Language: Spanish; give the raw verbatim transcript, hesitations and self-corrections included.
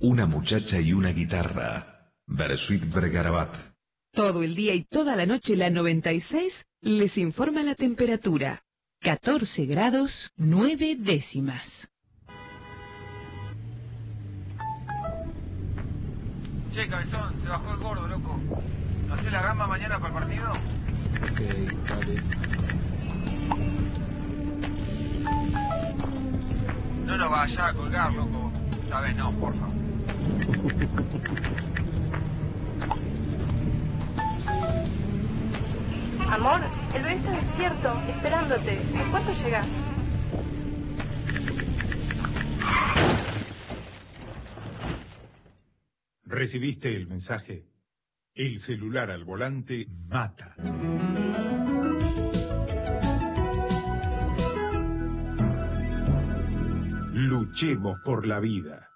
una muchacha y una guitarra. Bersuit Vergarabat. Todo el día y toda la noche la noventa y seis les informa la temperatura. catorce grados, nueve décimas. Che, cabezón, se bajó el gordo, loco. ¿No hace la gamba mañana para el partido? Ok, dale. No nos vaya a colgar, loco. Esta vez no, porfa. Amor, el bebé está despierto, esperándote. ¿En cuánto llegas? ¿Recibiste el mensaje? El celular al volante mata. Luchemos por la vida.